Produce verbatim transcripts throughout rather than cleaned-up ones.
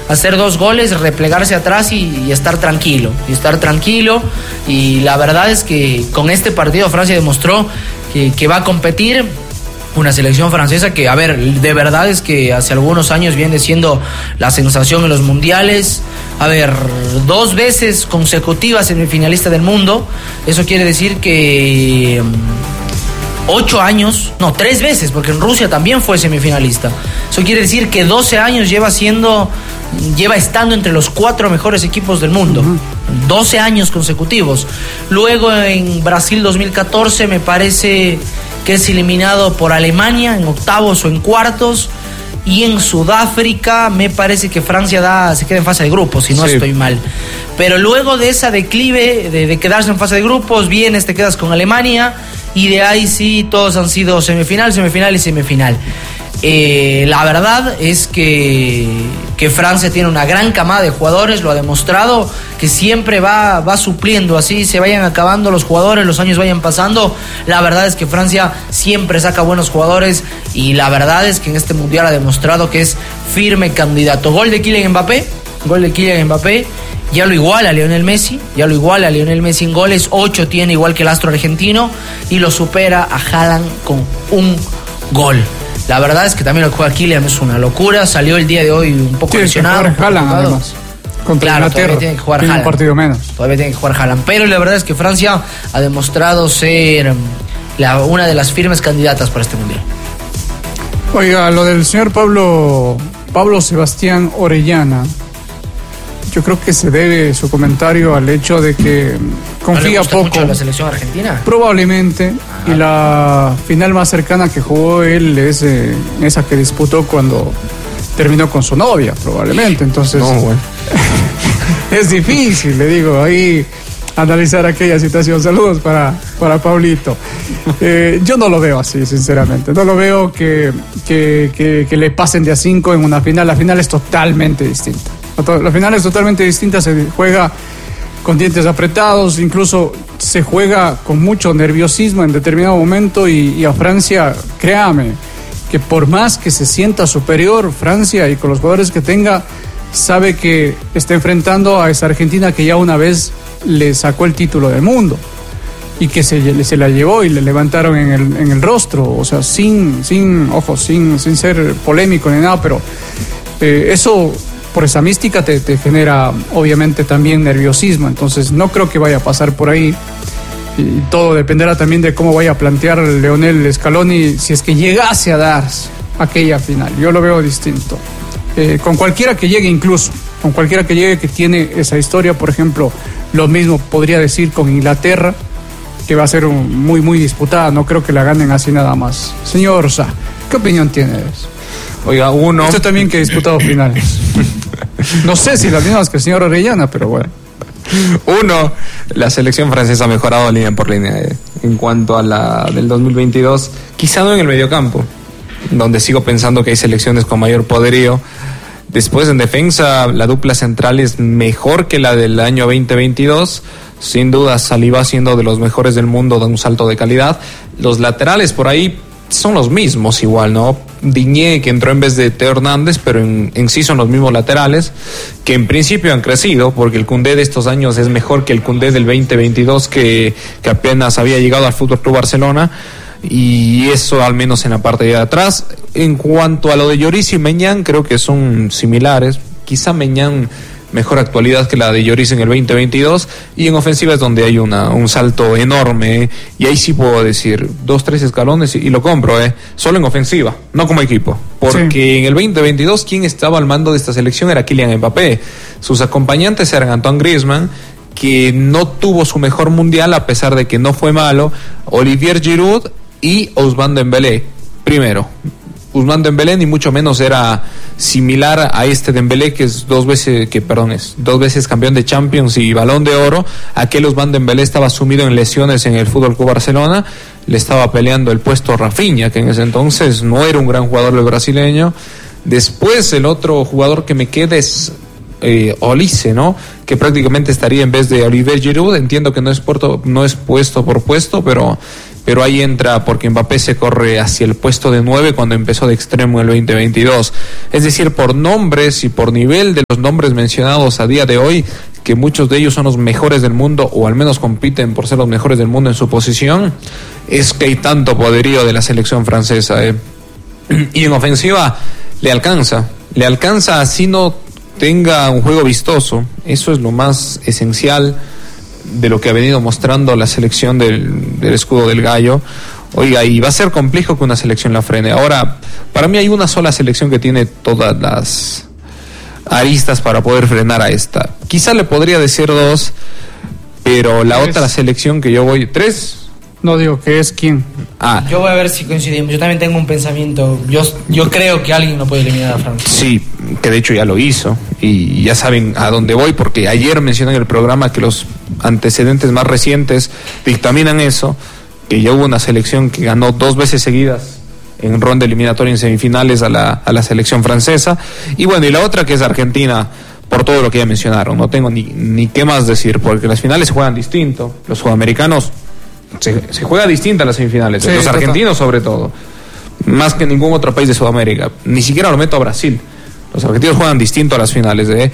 hacer dos goles, replegarse atrás y, y estar tranquilo, y estar tranquilo. Y la verdad es que con este partido Francia demostró que, que va a competir. Una selección francesa que, a ver, de verdad es que hace algunos años viene siendo la sensación en los mundiales. A ver, dos veces consecutivas semifinalista del mundo. Eso quiere decir que ocho años, no, tres veces, porque en Rusia también fue semifinalista. Eso quiere decir que doce años lleva siendo, lleva estando entre los cuatro mejores equipos del mundo. Uh-huh. doce años consecutivos. Luego en Brasil dos mil catorce me parece que es eliminado por Alemania en octavos o en cuartos, y en Sudáfrica me parece que Francia da, se queda en fase de grupos, si no sí. estoy mal. Pero luego de esa declive de, de quedarse en fase de grupos, vienes, te quedas con Alemania, y de ahí sí todos han sido semifinal, semifinal y semifinal. Eh, la verdad es que, que Francia tiene una gran camada de jugadores, lo ha demostrado, que siempre va, va supliendo, así se vayan acabando los jugadores, los años vayan pasando. La verdad es que Francia siempre saca buenos jugadores, y la verdad es que en este mundial ha demostrado que es firme candidato. Gol de Kylian Mbappé, gol de Kylian Mbappé, ya lo iguala a Lionel Messi, ya lo iguala a Lionel Messi en goles, ocho tiene igual que el astro argentino, y lo supera a Haaland con un gol. La verdad es que también lo que juega Kylian es una locura. Salió el día de hoy un poco lesionado. Tiene que jugar Haaland, además. Contra claro, Inglaterra. todavía tiene que jugar Tiene Haaland. un partido menos. Todavía tiene que jugar Haaland. Pero la verdad es que Francia ha demostrado ser la, una de las firmes candidatas para este mundial. Oiga, lo del señor Pablo, Pablo Sebastián Orellana, yo creo que se debe su comentario al hecho de que confía ¿No le gusta poco mucho la selección argentina? Probablemente. Ajá. Y la final más cercana que jugó él es eh, esa que disputó cuando terminó con su novia, probablemente. Entonces no, bueno. Es difícil, le digo, ahí analizar aquella situación. Saludos para, para Pablito. Eh, yo no lo veo así, sinceramente. No lo veo que, que, que, que le pasen de a cinco en una final. La final es totalmente distinta. La final es totalmente distinta, se juega con dientes apretados, incluso se juega con mucho nerviosismo en determinado momento, y, y a Francia, créame, que por más que se sienta superior Francia y con los jugadores que tenga, sabe que está enfrentando a esa Argentina que ya una vez le sacó el título del mundo y que se, se la llevó y le levantaron en el, en el rostro, o sea, sin, sin ojo, sin, sin ser polémico ni nada, pero eh, eso... por esa mística te, te genera obviamente también nerviosismo. Entonces no creo que vaya a pasar por ahí, y todo dependerá también de cómo vaya a plantear Lionel Scaloni si es que llegase a dar aquella final. Yo lo veo distinto, eh, con cualquiera que llegue, incluso con cualquiera que llegue que tiene esa historia. Por ejemplo, lo mismo podría decir con Inglaterra, que va a ser un, muy muy disputada. No creo que la ganen así nada más. Señor Sa, ¿qué opinión tiene de eso? Oiga, uno... Usted también que ha disputado finales. No sé si las mismas que el señor Orellana, pero bueno. Uno, la selección francesa ha mejorado línea por línea. Eh. En cuanto a la del dos mil veintidós, quizá no en el mediocampo, donde sigo pensando que hay selecciones con mayor poderío. Después, en defensa, la dupla central es mejor que la del año veinte veintidós. Sin duda, Saliba siendo de los mejores del mundo, da un salto de calidad. Los laterales por ahí son los mismos igual, ¿no? Digne, que entró en vez de Teo Hernández, pero en, en sí son los mismos laterales, que en principio han crecido, porque el Koundé de estos años es mejor que el Koundé del veinte veintidós, que, que apenas había llegado al F C Barcelona, y eso al menos en la parte de atrás. En cuanto a lo de Lloris y Maignan, creo que son similares. Quizá Maignan mejor actualidad que la de Lloris en el veinte veintidós, y en ofensiva es donde hay una, un salto enorme, ¿eh? Y ahí sí puedo decir dos, tres escalones y, y lo compro, ¿eh? Solo en ofensiva, no como equipo, porque sí. En el veinte veintidós quien estaba al mando de esta selección era Kylian Mbappé, sus acompañantes eran Antoine Griezmann, que no tuvo su mejor mundial a pesar de que no fue malo, Olivier Giroud y Ousmane Dembélé. Primero, Ousmane Dembélé ni mucho menos era similar a este Dembélé, que es dos veces, que perdón, es dos veces campeón de Champions y Balón de Oro. Aquel Ousmane Dembélé estaba sumido en lesiones en el F C Barcelona, le estaba peleando el puesto Rafinha, que en ese entonces no era un gran jugador el brasileño. Después el otro jugador que me queda es eh, Olise, ¿no? Que prácticamente estaría en vez de Olivier Giroud. Entiendo que no es, puerto, no es puesto por puesto, pero pero ahí entra porque Mbappé se corre hacia el puesto de nueve cuando empezó de extremo en el veinte veintidós. Es decir, por nombres y por nivel de los nombres mencionados a día de hoy, que muchos de ellos son los mejores del mundo, o al menos compiten por ser los mejores del mundo en su posición, es que hay tanto poderío de la selección francesa. Eh. Y en ofensiva le alcanza, le alcanza así no tenga un juego vistoso. Eso es lo más esencial de lo que ha venido mostrando la selección del, del escudo del gallo. Oiga, y va a ser complejo que una selección la frene. Ahora, para mí hay una sola selección que tiene todas las aristas para poder frenar a esta. Quizá le podría decir dos, pero la ¿Tres? Otra selección que yo voy... ¿Tres? No digo que es quién. Ah. Yo voy a ver si coincidimos. Yo también tengo un pensamiento. Yo, yo creo que alguien no puede eliminar a Francia. Sí, que de hecho ya lo hizo. Y ya saben a dónde voy, porque ayer mencioné en el programa que los antecedentes más recientes dictaminan eso, que ya hubo una selección que ganó dos veces seguidas en ronda eliminatoria en semifinales a la, a la selección francesa. Y bueno, y la otra que es Argentina, por todo lo que ya mencionaron. No tengo ni, ni qué más decir, porque las finales se juegan distinto. Los sudamericanos Se, se juega distinta a las semifinales, sí, los argentinos sobre todo, más que ningún otro país de Sudamérica. Ni siquiera lo meto a Brasil. Los argentinos juegan distinto a las finales, ¿eh?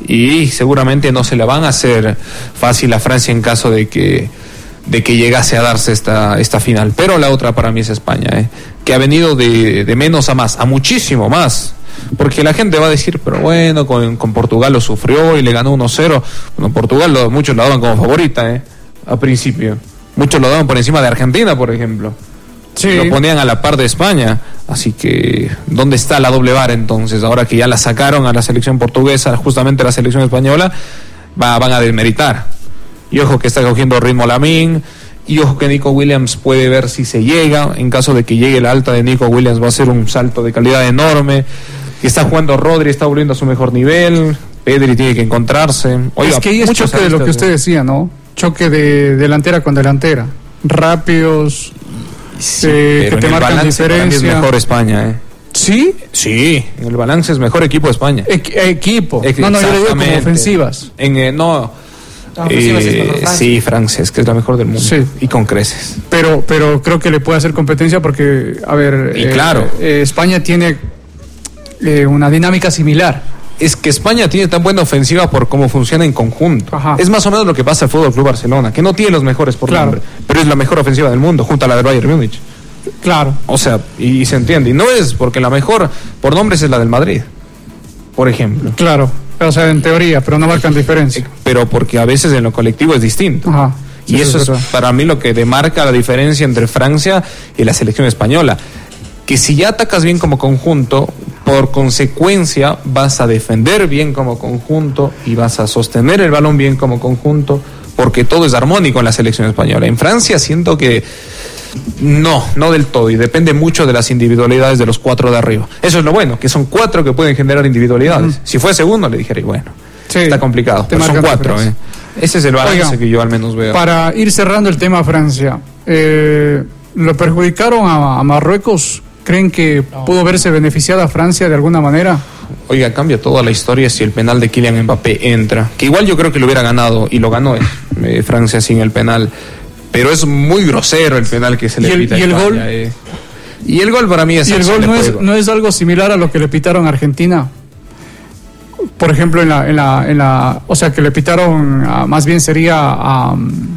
Y seguramente no se le van a hacer fácil a Francia en caso de que de que llegase a darse esta, esta final. Pero la otra para mí es España, ¿eh? Que ha venido de, de menos a más, a muchísimo más. Porque la gente va a decir, pero bueno, con, con Portugal lo sufrió y le ganó uno cero. Bueno, Portugal lo, muchos la daban como favorita, ¿eh? A principio. Muchos lo daban por encima de Argentina, por ejemplo. Sí. Lo ponían a la par de España. Así que, ¿dónde está la doble vara entonces? Ahora que ya la sacaron a la selección portuguesa, justamente a la selección española, va, van a desmeritar. Y ojo que está cogiendo ritmo Lamine. Y ojo que Nico Williams puede ver si se llega. En caso de que llegue la alta de Nico Williams, va a ser un salto de calidad enorme. Que está jugando Rodri, está volviendo a su mejor nivel. Pedri tiene que encontrarse. Oiga, es que ahí es choque de lo que usted decía, ¿no? Choque de delantera con delantera, rápidos, sí, eh, que te marcan diferencia. Es mejor España, ¿eh? ¿Sí? Sí, en el balance es mejor equipo España. E- equipo. E- no, no, yo le digo como ofensivas. En, eh, no, eh, es Francia. Sí, Francia, es que es la mejor del mundo. Sí. Y con creces. Pero, pero creo que le puede hacer competencia porque, a ver, y eh, claro. eh, España tiene eh, una dinámica similar. Es que España tiene tan buena ofensiva por cómo funciona en conjunto. Ajá. Es más o menos lo que pasa al Fútbol Club Barcelona, que no tiene los mejores por claro. nombre, pero es la mejor ofensiva del mundo, junto a la del Bayern Múnich. Claro. O sea, y, y se entiende. Y no es porque la mejor por nombres es la del Madrid, por ejemplo. Claro, o sea, en teoría, pero no marcan diferencia. Pero porque a veces en lo colectivo es distinto. Ajá. Sí, y eso es, es para mí lo que demarca la diferencia entre Francia y la selección española. Que si ya atacas bien como conjunto, por consecuencia vas a defender bien como conjunto y vas a sostener el balón bien como conjunto, porque todo es armónico en la selección española. En Francia siento que no, no del todo, y depende mucho de las individualidades de los cuatro de arriba. Eso es lo bueno, que son cuatro que pueden generar individualidades. Uh-huh. Si fue segundo, le dijera, bueno, sí, está complicado, pero son cuatro. ¿eh? Ese es el balance Oiga, que yo al menos veo. Para ir cerrando el tema Francia, eh, ¿lo perjudicaron a, a Marruecos? ¿Creen que no. pudo verse beneficiada a Francia de alguna manera? Oiga, cambia toda la historia si el penal de Kylian Mbappé entra. Que igual yo creo que lo hubiera ganado, y lo ganó eh, Francia sin el penal. Pero es muy grosero el penal que se le pita a España. ¿Y el gol? Eh. Y el gol para mí es... ¿Y el gol no es, no es algo similar a lo que le pitaron a Argentina? Por ejemplo, en la... En la, en la o sea, que le pitaron, a, más bien sería a...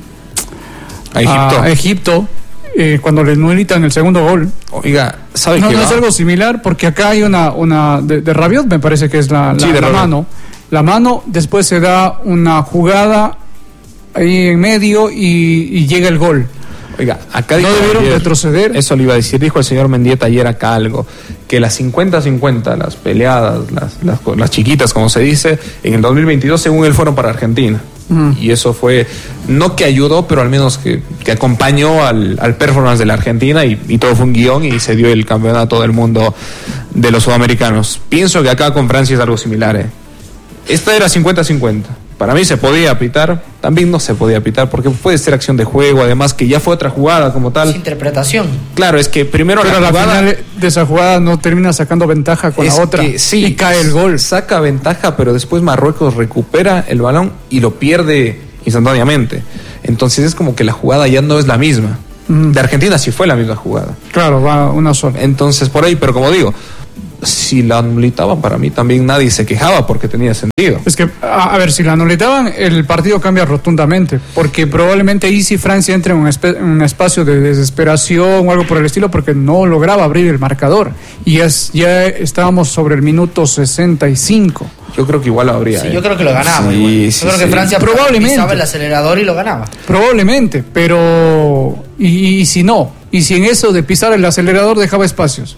A Egipto. A Egipto. Eh, cuando le nulitan el segundo gol. Oiga, ¿sabe no, qué no va? Es algo similar, porque acá hay una, una de, de Rabiot, me parece que es la, la, sí, la mano. La mano, después se da una jugada ahí en medio y, y llega el gol. Oiga, acá no debieron ayer, retroceder. Eso le iba a decir, dijo el señor Mendieta ayer acá algo, que las cincuenta cincuenta, las peleadas, las, las, las chiquitas, como se dice, en el dos mil veintidós, según él, fueron para Argentina. Uh-huh. Y eso fue, no que ayudó, pero al menos que, que acompañó al, al performance de la Argentina, y, y todo fue un guión y se dio el campeonato del mundo de los sudamericanos. Pienso que acá con Francia es algo similar, ¿eh? Esta era cincuenta cincuenta. Para mí se podía pitar, también no se podía pitar, porque puede ser acción de juego, además que ya fue otra jugada como tal. Es interpretación. Claro, es que primero pero la jugada... Al final de esa jugada no termina sacando ventaja con la otra, que, sí, y cae el gol. Saca ventaja, pero después Marruecos recupera el balón y lo pierde instantáneamente. Entonces es como que la jugada ya no es la misma. Mm. De Argentina sí fue la misma jugada. Claro, va una sola. Entonces, por ahí, pero como digo, si la anulitaban, para mí también nadie se quejaba porque tenía sentido. Es que, a, a ver, si la anulitaban, el partido cambia rotundamente, porque probablemente ahí sí Francia entre en un, espe- en un espacio de desesperación o algo por el estilo, porque no lograba abrir el marcador. Y es, ya estábamos sobre el minuto sesenta y cinco. Yo creo que igual lo habría. Sí, ¿eh? yo creo que lo ganaba. Sí, igual. sí, yo creo sí. que Francia Probablemente. pisaba el acelerador y lo ganaba. Probablemente, pero... Y, y si no, y si en eso de pisar el acelerador dejaba espacios.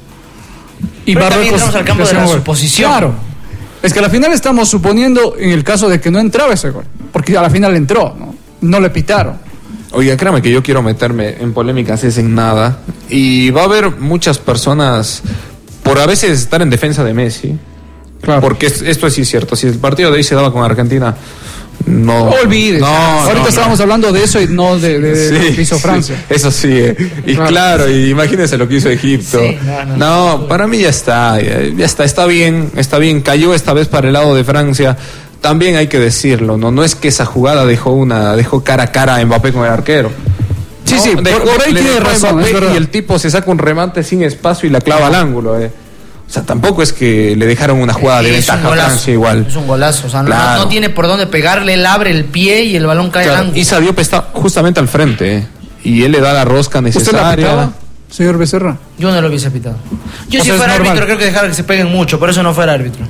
Y Pero también entramos al campo de la suposición. Claro. Es que a la final estamos suponiendo en el caso de que no entraba ese gol. Porque a la final entró, ¿no? No le pitaron. Oiga, créame que yo quiero meterme en polémicas, es en nada. Y va a haber muchas personas, por a veces estar en defensa de Messi. Claro. Porque es- esto sí es cierto. Si el partido de hoy se daba con Argentina, no. No olvides. No, Ahorita no, estábamos no. hablando de eso y no de, de, de Sí, lo que hizo sí, Francia. eso sí, eh. y Claro. claro, y imagínense lo que hizo Egipto. Sí, no, no, no, no. para mí ya está, ya, ya está, está bien, está bien, cayó esta vez para el lado de Francia. También hay que decirlo, no, no es que esa jugada dejó una, dejó cara a cara a Mbappé con el arquero. Sí, No, sí, por- dejó- por ahí le tiene dejó a razón, Mbappé es verdad. y el tipo se saca un remate sin espacio y la clava al ángulo. Eh. O sea, tampoco es que le dejaron una jugada de Es un ventaja a golazo, Francia igual. Es un golazo. O sea, no- Claro. no, no tiene por dónde pegarle, él abre el pie y el balón cae al Claro, ángulo. Issa Diop está justamente al frente eh, y él le da la rosca ¿Usted la necesaria. pitaba, señor Becerra? Yo no lo hubiese pitado. Yo O si sea, es fuera normal. árbitro creo que dejara que se peguen mucho, por eso no fuera árbitro.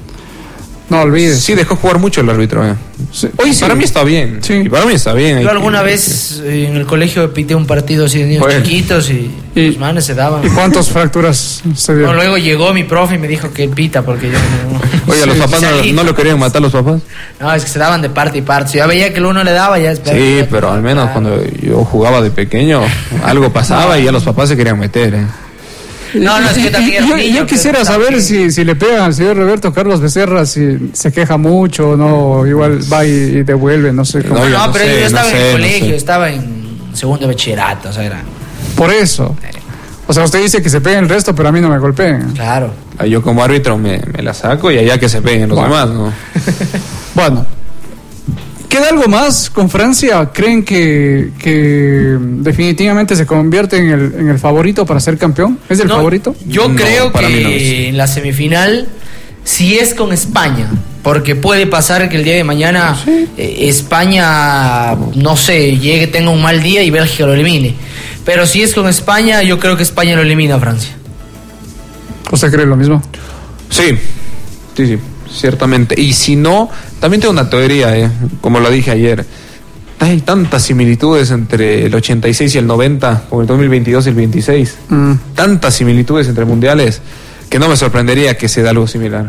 No olvides. Sí, dejó jugar mucho el árbitro. Eh. Sí. Oye, para mí está bien. Sí. Y para mí está bien. Yo Hay alguna que- vez eh, en el colegio pité un partido así de niños Bueno. chiquitos y, Y- los manes se daban. ¿Y cuántas fracturas se No, dieron? luego llegó mi profe y me dijo que él pita porque yo no... Oiga, los Sí, papás no, salí. no lo querían matar los papás. No, es que se daban de parte y parte. Si yo veía que el uno le daba, ya... Sí, pero al menos cuando yo jugaba de pequeño, algo pasaba y ya los papás se querían meter. Eh. No, no, es que yo también era yo, un niño, yo que quisiera pensaba saber que- si, si le pegan al señor Roberto Carlos Becerra, si se queja mucho o no, igual va y, y devuelve, no sé cómo. No, No, yo no pero sé, yo estaba no en sé, el no colegio, sé. estaba en segundo de bachillerato, o sea, era... Por eso. O sea, usted dice que se peguen el resto, pero a mí no me golpeen. Claro. Ah, Yo como árbitro me, me la saco y allá que se peguen los Bueno. demás, ¿no? Bueno. ¿Queda algo más con Francia? ¿Creen que, que definitivamente se convierte en el, en el favorito para ser campeón? ¿Es el No, favorito? Yo No, creo para que mí no es. en la semifinal, si es con España, porque puede pasar que el día de mañana eh, España, no sé, llegue, tenga un mal día y Bélgica lo elimine. Pero si es con España, yo creo que España lo elimina a Francia. ¿Usted cree lo mismo? Sí, sí, sí, ciertamente. Y si no, también tengo una teoría, eh, como lo dije ayer. Hay tantas similitudes entre el ochenta y seis y el noventa, como el dos mil veintidós y el veintiséis. Mm. Tantas similitudes entre mundiales que no me sorprendería que se dé algo similar.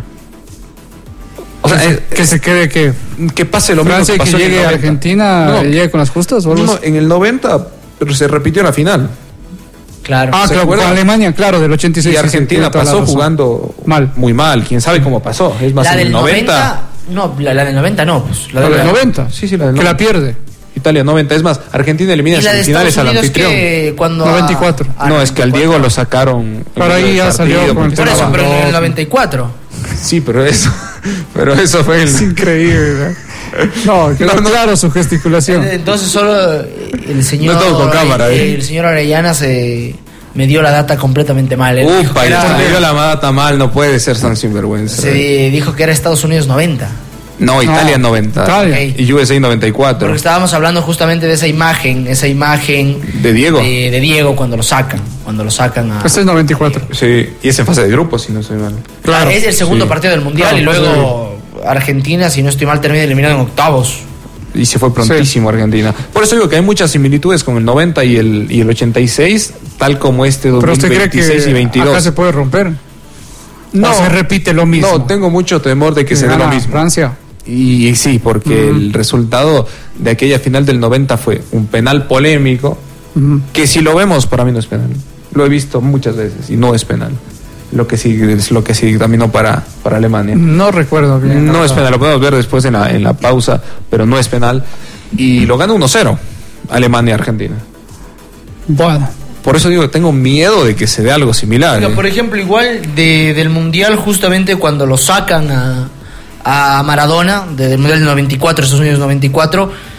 O sea, que, eh, se, que se quede que que pase lo mismo Francia que que pasó en el llegue a noventa. Argentina No. y llegue con las justas o algo No, así? en el noventa, pero se repitió la final. Claro. Ah, ¿se claro, con acuerda? Alemania, claro, del ochenta y seis. Y sí, sí, Argentina tiene toda la pasó razón. jugando Mal. muy mal. Quién sabe cómo pasó. Es más, la en del el noventa, no, la, la del noventa no, pues. La La del del noventa. Sí, sí, la del Que la noventa. pierde. Italia noventa. Es más, Argentina elimina Y en la de semifinales Estados al Unidos anfitrión. que cuando... noventa y cuatro. Ah, No, es que al Diego lo sacaron. Pero en ahí el ya salió partido con el porque Por eso, estaba- pero en el noventa y cuatro. Sí, pero eso, pero eso fue el... Es increíble. ¿eh? No, quedó No, no. claro su gesticulación. Entonces solo el señor... No todo con cámara, ¿eh? El señor Orellana se... me dio la data completamente mal. Él dijo Upa, que y era- le dio la data mal, no puede ser tan sinvergüenza. se dijo que era Estados Unidos noventa. No, Italia No, noventa. Italia. Ok. Y U S A noventa y cuatro. Porque estábamos hablando justamente de esa imagen, esa imagen ¿De Diego? de, de Diego cuando lo sacan, cuando lo sacan a... Este es noventa y cuatro. Sí, y es en fase de grupos, si no soy mal. Claro, es el segundo Sí. partido del Mundial Claro, y luego Argentina, si no estoy mal, termina eliminado en octavos. Y se fue prontísimo Argentina. Por eso digo que hay muchas similitudes con el noventa y el, y el ochenta y seis, tal como este Pero usted cree veintiséis y que veintidós. acá se puede romper. No. O se repite lo mismo. No, tengo mucho temor de que se dé lo Gana mismo. Francia. Y, y sí, porque Ujú. el resultado de aquella final del noventa fue un penal polémico, Ujú. que si lo vemos, para mí no es penal. Lo he visto muchas veces y no es penal. Lo que sí es lo que sí dictaminó para, para Alemania. No recuerdo bien. No la es verdad. penal, lo podemos ver después en la, en la pausa, pero no es penal. Y lo gana uno cero Alemania-Argentina. Bueno. Por eso digo que tengo miedo de que se dé algo similar. Oiga, ¿eh? por ejemplo, igual de, del Mundial, justamente cuando lo sacan a, a Maradona, de- del Mundial del noventa y cuatro, Estados Unidos noventa y cuatro,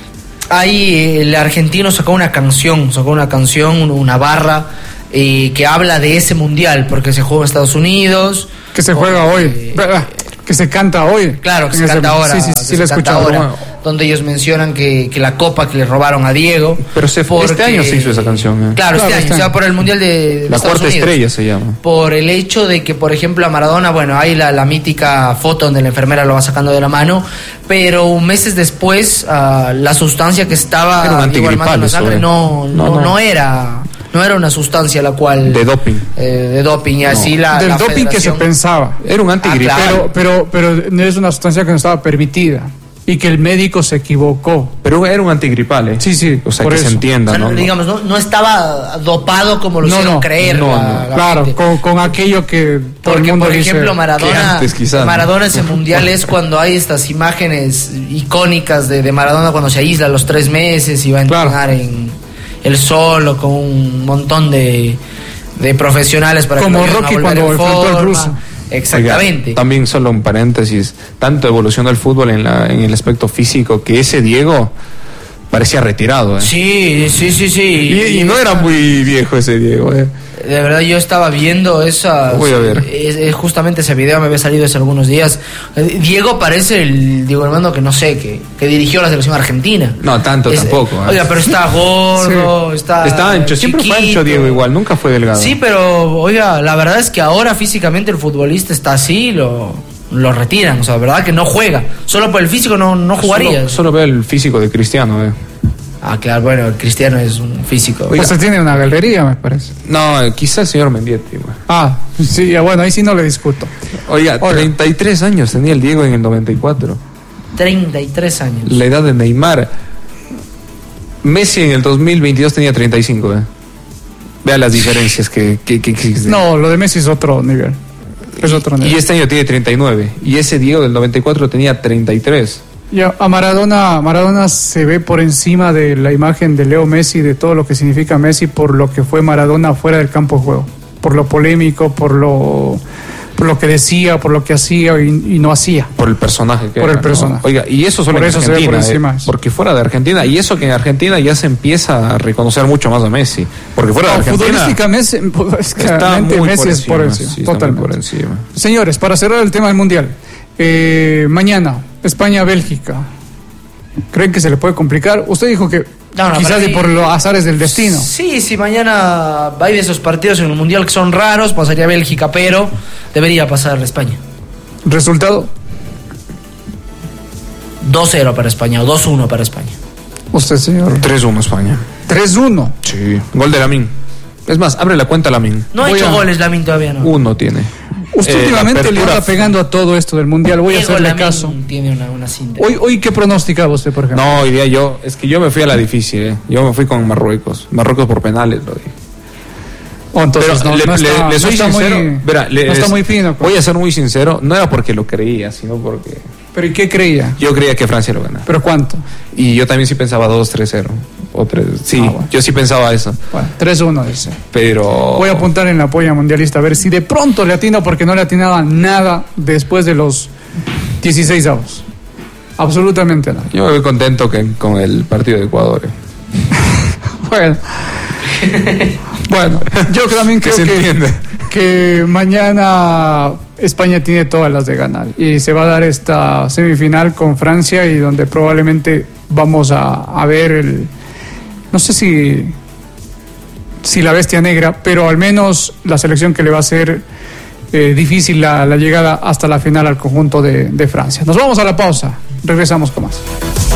ahí el argentino sacó una canción, sacó una canción, una barra eh, que habla de ese mundial, porque se juega en Estados Unidos. Que se juega hoy, eh, que se canta hoy. Claro, que se canta ahora. Sí, sí, sí, sí, la he escuchado. Ahora, donde ellos mencionan que, que la copa que le robaron a Diego. Pero se, porque, este año se hizo esa canción. ¿eh? Claro, este claro, año, este año, o sea, por el mundial de, de la Estados cuarta Unidos. Estrella se llama. Por el hecho de que, por ejemplo, a Maradona, bueno, hay la, la mítica foto donde la enfermera lo va sacando de la mano, pero meses después uh, la sustancia que estaba era un antigripal, en la sangre no, no, no, no era... No era una sustancia la cual... De doping. Eh, de doping, y no. así la Del la doping que se pensaba. Era un antigripal. Ah, claro. pero, pero, pero es una sustancia que no estaba permitida. Y que el médico se equivocó. Pero era un antigripal, ¿eh? Sí, sí. O sea, que eso. se entienda, o sea, ¿no? Digamos, no, no estaba dopado como lo no, hicieron no, creer. No, la, no. la claro, con, con aquello que todo Porque, el mundo por ejemplo, dice Maradona, antes, quizás, Maradona ¿no? ese mundial es cuando hay estas imágenes icónicas de, de Maradona cuando se aísla a los tres meses y va a entrenar claro. en el solo con un montón de, de profesionales para como que lo Rocky cuando enfrentó al ruso. Exactamente. Oiga, también solo un paréntesis, tanto evolucionó el fútbol en, la, en el aspecto físico que ese Diego parecía retirado. ¿eh? Sí, sí, sí, sí. Y, y no era muy viejo ese Diego. ¿eh? De verdad yo estaba viendo esa Voy a ver. Es, es justamente ese video me había salido hace algunos días. Diego parece el Diego Armando que no sé que, que dirigió la selección argentina. No tanto es, tampoco. ¿eh? Oiga, pero está gordo, sí. está está ancho, siempre chiquito. fue ancho Diego igual, nunca fue delgado. Sí, pero oiga, la verdad es que ahora físicamente el futbolista está así, lo lo retiran, o sea, la verdad que no juega, solo por el físico no no jugaría. Solo, solo ve el físico de Cristiano, eh. Ah, claro, bueno, el Cristiano es un físico. Pues se tiene una galería, me parece. No, quizás el señor Mendieta. Ah, sí, bueno, ahí sí no le discuto. Oiga, Oiga, treinta y tres años tenía el Diego en el noventa y cuatro. treinta y tres años. La edad de Neymar. Messi en el dos mil veintidós tenía treinta y cinco, ¿eh? Vea las diferencias que, que, que existen. No, lo de Messi es otro nivel. Es otro nivel. Y este año tiene treinta y nueve. Y ese Diego del noventa y cuatro tenía treinta y tres. Y a, a Maradona, Maradona se ve por encima de la imagen de Leo Messi, de todo lo que significa Messi, por lo que fue Maradona fuera del campo de juego, por lo polémico, por lo, por lo que decía, por lo que hacía y, y no hacía. Por el personaje que Por era, el personaje. ¿no? Oiga, y eso solo por en eso Argentina, se ve por encima. Eh, porque fuera de Argentina, y eso que en Argentina ya se empieza a reconocer mucho más a Messi, porque fuera no, de Argentina futbolísticamente Messi, está muy Messi por es encima, por encima, sí, totalmente. Por encima. Señores, para cerrar el tema del Mundial, eh, mañana, España-Bélgica. ¿Creen que se le puede complicar? Usted dijo que no, no, quizás mí, por los azares del destino. Sí, sí, mañana hay de esos partidos en el Mundial que son raros, pasaría Bélgica, pero debería pasar España. ¿Resultado? dos cero para España o dos uno para España. ¿Usted, señor? tres uno España. tres uno. Sí, gol de Lamine. Es más, abre la cuenta Lamine. No ha hecho a... goles Lamine todavía, ¿no? Uno tiene. Usted eh, últimamente le está pegando a todo esto del Mundial, voy Diego a hacerle Lamine caso. Tiene una, una cinta. Hoy, hoy, ¿qué pronosticaba usted, por ejemplo? No, hoy día yo, es que yo me fui a la difícil, ¿eh? Yo me fui con Marruecos. Marruecos por penales, lo dije. Oh, entonces, Pero no, le, no, le, está, le soy no está sincero, muy, verá, le, no está muy fino. Voy a ser muy sincero, no era porque lo creía, sino porque... ¿Pero y qué creía? Yo creía que Francia lo ganaba. ¿Pero cuánto? Y yo también sí pensaba dos tres cero. O tres, sí, ah, bueno. Yo sí pensaba eso. Bueno, tres uno dice. Pero... Voy a apuntar en la polla mundialista a ver si de pronto le atino, porque no le atinaba nada después de los dieciséis avos. Absolutamente nada. Yo me voy contento que, con el partido de Ecuador. Eh. Bueno. Bueno, yo también creo que, que mañana España tiene todas las de ganar y se va a dar esta semifinal con Francia, y donde probablemente vamos a, a ver el, no sé si si la bestia negra, pero al menos la selección que le va a hacer eh, difícil la, la llegada hasta la final al conjunto de, de Francia. Nos vamos a la pausa, regresamos con más.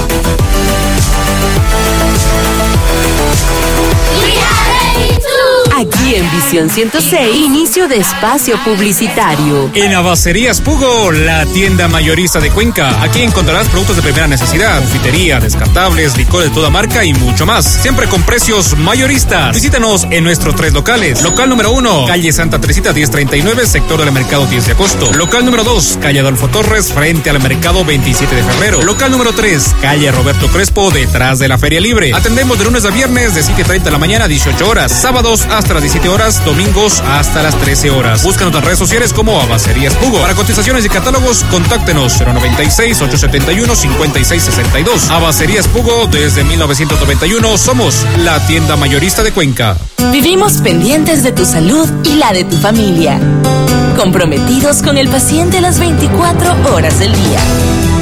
Aquí en Visión ciento seis, inicio de espacio publicitario. En Abacerías Pugo, la tienda mayorista de Cuenca. Aquí encontrarás productos de primera necesidad, confitería, descartables, licores de toda marca y mucho más. Siempre con precios mayoristas. Visítanos en nuestros tres locales. Local número uno, calle Santa Teresita diez treinta y nueve, sector del mercado diez de agosto. Local número dos, calle Adolfo Torres, frente al mercado veintisiete de febrero. Local número tres, calle Roberto Crespo, detrás de la Feria Libre. Atendemos de lunes a viernes de siete treinta de la mañana a dieciocho horas. Sábados hasta hasta las diecisiete horas, domingos hasta las trece horas. Búscanos en redes sociales como Abacerías Pugo. Para cotizaciones y catálogos, contáctenos cero noventa y seis, ochocientos setenta y uno, cincuenta y seis sesenta y dos. Abacerías Pugo, desde mil novecientos noventa y uno, somos la tienda mayorista de Cuenca. Vivimos pendientes de tu salud y la de tu familia. Comprometidos con el paciente las veinticuatro horas del día.